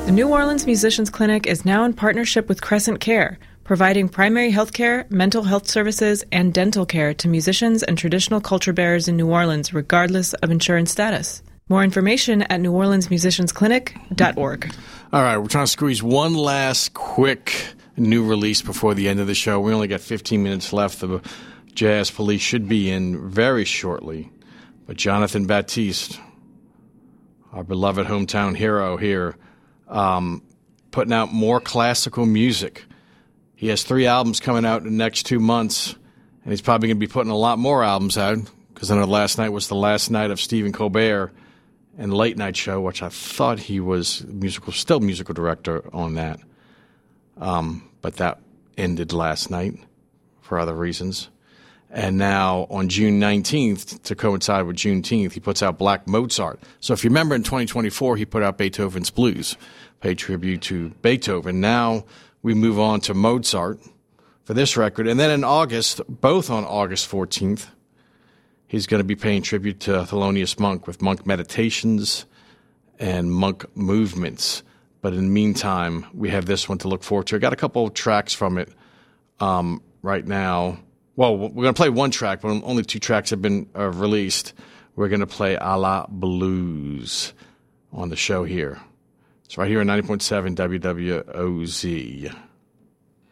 The New Orleans Musicians Clinic is now in partnership with Crescent Care, providing primary health care, mental health services, and dental care to musicians and traditional culture bearers in New Orleans, regardless of insurance status. More information at neworleansmusiciansclinic.org. All right, we're trying to squeeze one last quick new release before the end of the show. We only got 15 minutes left. The Jazz Police should be in very shortly. But Jonathan Baptiste, our beloved hometown hero here, putting out more classical music. He has 3 albums coming out in the next 2 months, and he's probably going to be putting a lot more albums out because I know last night was the last night of Stephen Colbert and Late Night Show, which I thought he was still musical director on that. But that ended last night for other reasons. And now on June 19th, to coincide with Juneteenth, he puts out Black Mozart. So if you remember in 2024, he put out Beethoven's Blues, paid tribute to Beethoven. Now we move on to Mozart for this record. And then in August, both on August 14th, he's going to be paying tribute to Thelonious Monk with Monk Meditations and Monk Movements. But in the meantime, we have this one to look forward to. I got a couple of tracks from it right now. Well, we're going to play one track, but only 2 tracks have been released. We're going to play A La Blues on the show here. It's right here on 90.7 WWOZ.